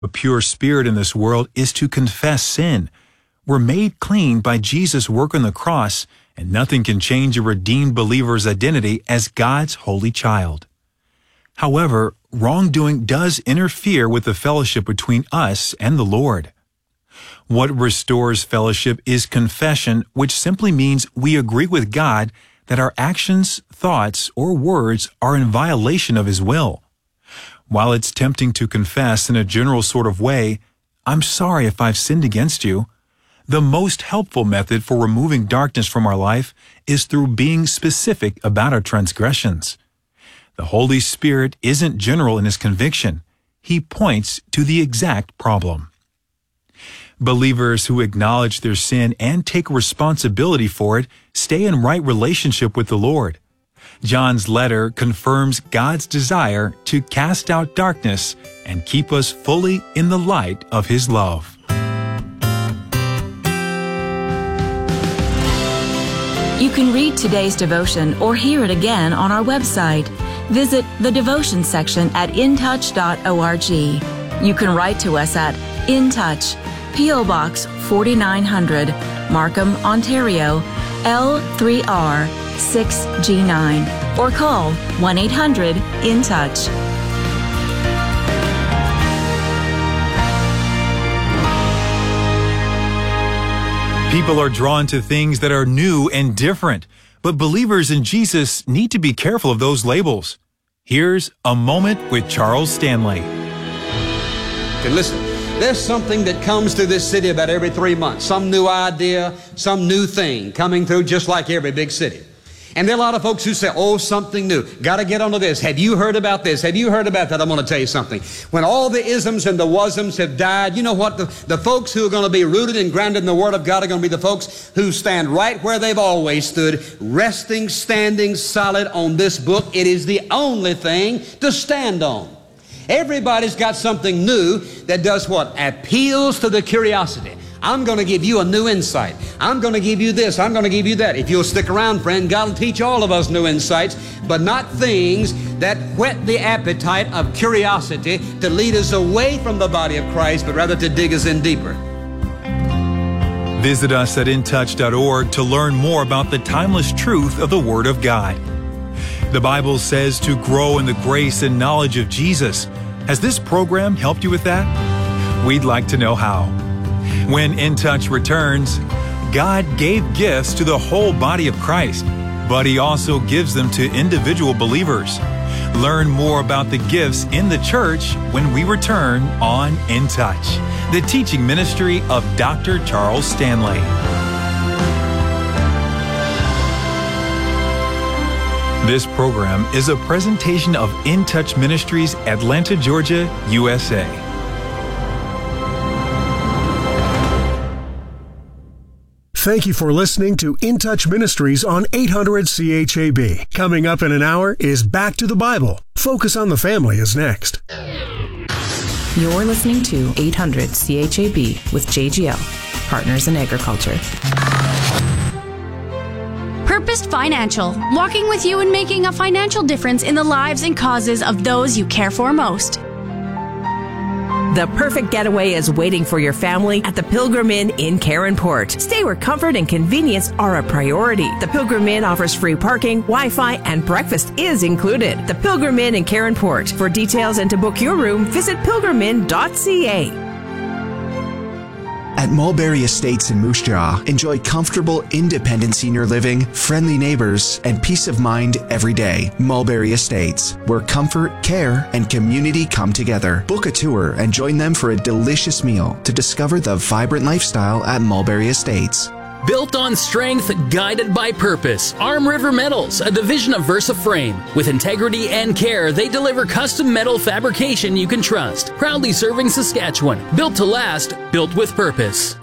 A pure spirit in this world is to confess sin. We're made clean by Jesus' work on the cross, and nothing can change a redeemed believer's identity as God's holy child. However, wrongdoing does interfere with the fellowship between us and the Lord. What restores fellowship is confession, which simply means we agree with God that our actions, thoughts, or words are in violation of His will. While it's tempting to confess in a general sort of way, "I'm sorry if I've sinned against you," the most helpful method for removing darkness from our life is through being specific about our transgressions. The Holy Spirit isn't general in His conviction. He points to the exact problem. Believers who acknowledge their sin and take responsibility for it stay in right relationship with the Lord. John's letter confirms God's desire to cast out darkness and keep us fully in the light of His love. You can read today's devotion or hear it again on our website. Visit the devotion section at intouch.org. You can write to us at In Touch, P.O. Box 4900, Markham, Ontario, L3R 6G9, or call 1-800-IN-TOUCH. People are drawn to things that are new and different, but believers in Jesus need to be careful of those labels. Here's A Moment with Charles Stanley. And listen, there's something that comes through this city about every 3 months. Some new idea, some new thing coming through just like every big city. And there are a lot of folks who say, "Oh, something new. Got to get onto this. Have you heard about this? Have you heard about that?" I'm going to tell you something. When all the isms and the wasms have died, you know what? The folks who are going to be rooted and grounded in the Word of God are going to be the folks who stand right where they've always stood, resting, standing solid on this book. It is the only thing to stand on. Everybody's got something new that does what? Appeals to the curiosity. I'm going to give you a new insight. I'm going to give you this. I'm going to give you that. If you'll stick around, friend, God will teach all of us new insights, but not things that whet the appetite of curiosity to lead us away from the body of Christ, but rather to dig us in deeper. Visit us at intouch.org to learn more about the timeless truth of the Word of God. The Bible says to grow in the grace and knowledge of Jesus. Has this program helped you with that? We'd like to know how. When In Touch returns, God gave gifts to the whole body of Christ, but He also gives them to individual believers. Learn more about the gifts in the church when we return on In Touch, the teaching ministry of Dr. Charles Stanley. This program is a presentation of In Touch Ministries, Atlanta, Georgia, USA. Thank you for listening to In Touch Ministries on 800 CHAB. Coming up in an hour is Back to the Bible. Focus on the Family is next. You're listening to 800 CHAB with JGL, Partners in Agriculture. Purposed Financial, walking with you and making a financial difference in the lives and causes of those you care for most. The perfect getaway is waiting for your family at the Pilgrim Inn in Caronport. Stay where comfort and convenience are a priority. The Pilgrim Inn offers free parking, Wi-Fi, and breakfast is included. The Pilgrim Inn in Caronport. For details and to book your room, visit pilgrimin.ca. At Mulberry Estates in Moose Jaw, enjoy comfortable, independent senior living, friendly neighbors, and peace of mind every day. Mulberry Estates, where comfort, care, and community come together. Book a tour and join them for a delicious meal to discover the vibrant lifestyle at Mulberry Estates. Built on strength, guided by purpose. Arm River Metals, a division of Versa Frame. With integrity and care, they deliver custom metal fabrication you can trust. Proudly serving Saskatchewan. Built to last, built with purpose.